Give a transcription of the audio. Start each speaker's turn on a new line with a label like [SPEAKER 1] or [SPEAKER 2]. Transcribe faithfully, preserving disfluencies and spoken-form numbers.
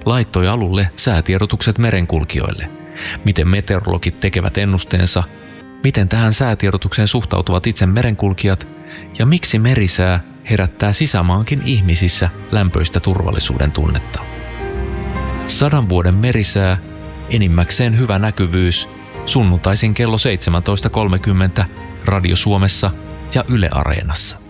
[SPEAKER 1] laittoi alulle säätiedotukset merenkulkijoille, miten meteorologit tekevät ennusteensa, miten tähän säätiedotukseen suhtautuvat itse merenkulkijat ja miksi merisää herättää sisämaankin ihmisissä lämpöistä turvallisuuden tunnetta. Sadan vuoden merisää, enimmäkseen hyvä näkyvyys, sunnuntaisin kello seitsemäntoista kolmekymmentä Radio Suomessa ja Yle Areenassa.